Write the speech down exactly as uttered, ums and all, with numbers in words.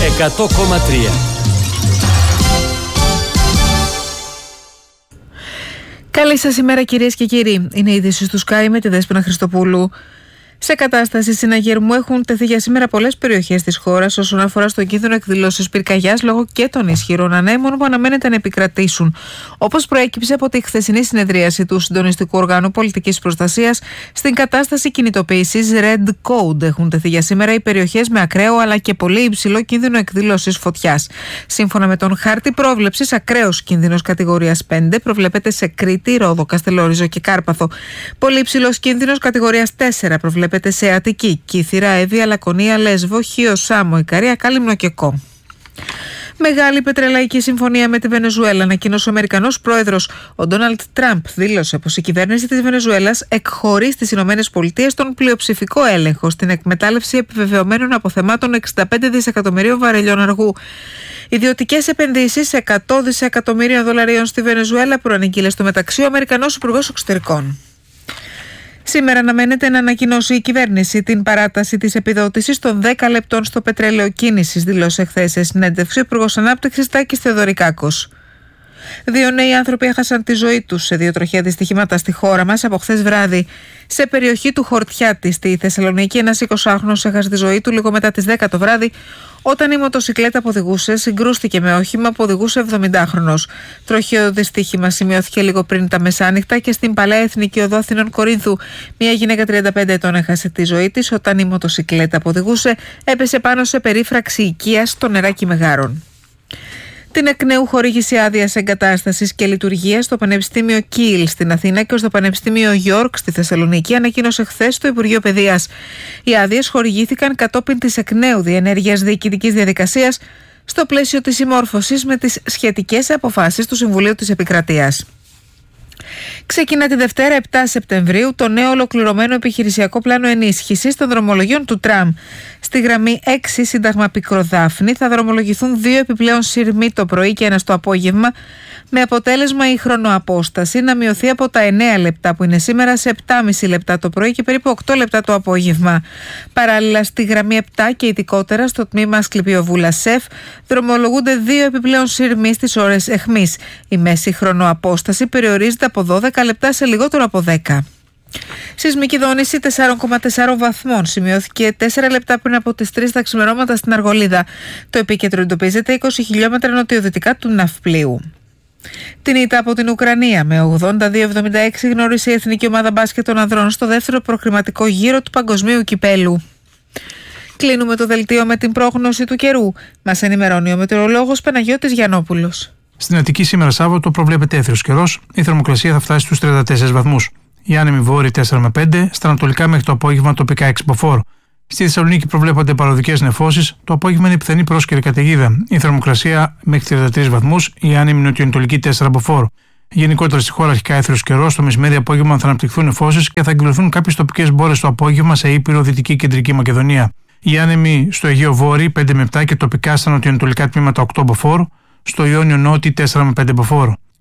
εκατό κόμμα τρία. Καλή σας ημέρα κυρίες και κύριοι. Είναι η είδηση του Sky με τη Δέσποινα Χριστοπούλου. Σε κατάσταση συναγερμού έχουν τεθεί για σήμερα πολλές περιοχές της χώρας όσον αφορά στον κίνδυνο εκδηλώσεις πυρκαγιάς λόγω και των ισχυρών ανέμων που αναμένεται να επικρατήσουν. Όπως προέκυψε από τη χθεσινή συνεδρίαση του Συντονιστικού Οργάνου Πολιτικής Προστασίας, στην κατάσταση κινητοποίησης Red Code έχουν τεθεί για σήμερα οι περιοχές με ακραίο αλλά και πολύ υψηλό κίνδυνο εκδήλωσης φωτιάς. Σύμφωνα με τον χάρτη πρόβλεψης, ακραίος κίνδυνος κατηγορίας πέντε προβλέπεται σε Κρήτη, Ρόδο, Καστελόριζο και Κάρπαθο. Πολύ υψηλός κίνδυνος κατηγορίας τέσσερα προβλέπεται σε Αττική, Κύθυρα, Εύβοια, Λακωνία, Λέσβο, Χίο, Σάμο, Ικαρία, Κάλυμνο και Κο. Μεγάλη πετρελαϊκή συμφωνία με τη Βενεζουέλα, ανακοίνωσε ο Αμερικανός πρόεδρος. Ο Ντόναλντ Τραμπ δήλωσε πως η κυβέρνηση της Βενεζουέλας εκχωρεί στις Ηνωμένες Πολιτείες τον πλειοψηφικό έλεγχο στην εκμετάλλευση επιβεβαιωμένων αποθεμάτων εξήντα πέντε δισεκατομμυρίων βαρελιών αργού. Ιδιωτικές επενδύσεις εκατό δισεκατομμυρίων δολαρίων στη Βενεζουέλα προανήγγειλε στο μεταξύ ο Αμερικανός Υπουργός Εξωτερικών. Σήμερα αναμένεται να ανακοινώσει η κυβέρνηση την παράταση της επιδότησης των δέκα λεπτών στο πετρέλαιο κίνησης, δήλωσε χθες σε συνέντευξη ο Υπουργός Ανάπτυξης Τάκης Θεοδωρικάκος. Δύο νέοι άνθρωποι έχασαν τη ζωή τους σε δύο τροχαία δυστυχήματα στη χώρα μας από χθες βράδυ. Σε περιοχή του Χορτιάτη στη Θεσσαλονίκη, ένας εικοσάχρονος έχασε τη ζωή του λίγο μετά τις δέκα το βράδυ, όταν η μοτοσικλέτα που οδηγούσε συγκρούστηκε με όχημα που οδηγούσε εβδομηντάχρονος. Τροχαίο δυστύχημα σημειώθηκε λίγο πριν τα μεσάνυχτα και στην Παλαιά Εθνική Οδό Αθηνών Κορίνθου. Μια γυναίκα τριάντα πέντε ετών έχασε τη ζωή της όταν η μοτοσικλέτα που οδηγούσε έπεσε πάνω σε περίφραξη οικίας στο νεράκι Μεγάρων. Την εκ νέου χορήγηση άδειας εγκατάστασης και λειτουργίας στο Πανεπιστήμιο Κίλ στην Αθήνα και στο Πανεπιστήμιο Γιόρκ στη Θεσσαλονίκη ανακοίνωσε χθες το Υπουργείο Παιδείας. Οι άδειες χορηγήθηκαν κατόπιν της εκ νέου διενέργειας διοικητικής διαδικασίας στο πλαίσιο της συμμόρφωσης με τις σχετικές αποφάσεις του Συμβουλίου της Επικρατείας. Ξεκινά τη Δευτέρα επτά Σεπτεμβρίου το νέο ολοκληρωμένο επιχειρησιακό πλάνο ενίσχυσης των δρομολογίων του τραμ. Στη γραμμή έξι Σύνταγμα Πικροδάφνη θα δρομολογηθούν δύο επιπλέον σειρμοί το πρωί και ένα το απόγευμα, με αποτέλεσμα η χρονοαπόσταση να μειωθεί από τα εννέα λεπτά που είναι σήμερα σε επτά κόμμα πέντε λεπτά το πρωί και περίπου οκτώ λεπτά το απόγευμα. Παράλληλα, στη γραμμή επτά και ειδικότερα στο τμήμα Ασκληπιοβούλα ΣΕΦ δρομολογούνται δύο επιπλέον σειρμοί στις ώρες αιχμής. Η μέση χρονοαπόσταση περιορίζεται από δώδεκα λεπτά σε λιγότερο από δέκα. Σεισμική δόνηση τέσσερα κόμμα τέσσερα βαθμών σημειώθηκε τέσσερα λεπτά πριν από τις τρεις τα ξημερώματα στην Αργολίδα. Το επίκεντρο εντοπίζεται είκοσι χιλιόμετρα νοτιοδυτικά του ναυπλίου. Την ήττα από την Ουκρανία με ογδόντα δύο εβδομήντα έξι γνώρισε η Εθνική Ομάδα Μπάσκετ των Ανδρών στο δεύτερο προκριματικό γύρο του Παγκοσμίου Κυπέλου. Κλείνουμε το δελτίο με την πρόγνωση του καιρού. Μας ενημερώνει ο μετεωρολόγος Παναγιώτης Γιαννόπουλος. Στην Αττική σήμερα Σάββατο προβλέπεται έθριος καιρός. Η θερμοκρασία θα φτάσει στους τριάντα τέσσερις βαθμούς. Η άνεμη βόρειοι τέσσερα με πέντε, στα ανατολικά μέχρι το απόγευμα τοπικά έξι μποφόρ. Στη Θεσσαλονίκη προβλέπονται παροδικές νεφώσεις. Το απόγευμα είναι πιθανή πρόσκαιρη καταιγίδα. Η θερμοκρασία μέχρι τριάντα τρεις βαθμούς, η άνεμη νοτιοανατολική τέσσερα μποφόρ. Γενικότερα στη χώρα αρχικά έθριος καιρός. Το μεσημέρι απόγευμα θα αναπτυχθούν νεφώσεις και θα εκδηλωθούν κάποιες τοπικές μπόρες το απόγευμα σε Ήπειρο, Δυτική Κεντρική Μακεδονία. Η άνεμη στο Αιγαίο Βόρειο πέντε με επτά και τοπικά στα νοτιοανατολικά τμήματα οκτώ μποφόρ. Στο Ιόνιο Νότι τέσσερα με πέντε μποφόρ.